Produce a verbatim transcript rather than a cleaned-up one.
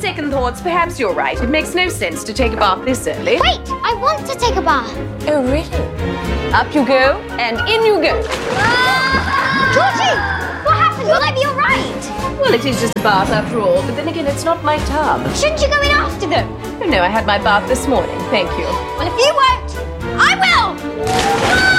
second thoughts, perhaps you're right. It makes no sense to take a bath this early. Wait, I want to take a bath. Oh, really? Up you go, and in you go. Georgie! What happened? Will I be all right? Well, it is just a bath after all, but then again, it's not my tub. Shouldn't you go in after them? Oh, no, I had my bath this morning. Thank you. Well, if you won't, I will!